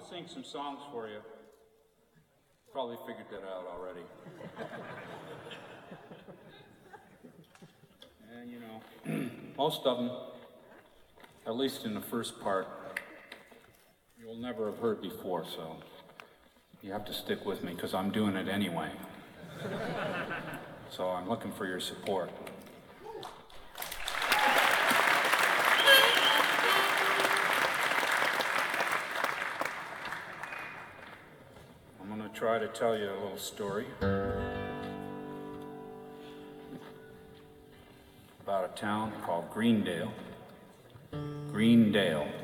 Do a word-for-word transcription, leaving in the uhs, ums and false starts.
to sing some songs for you. Probably figured that out already. And you know, most of them, at least in the first part, you'll never have heard before, so you have to stick with me because I'm doing it anyway. So I'm looking for your support. I'm going to try to tell you a little story about a town called Greendale. Greendale.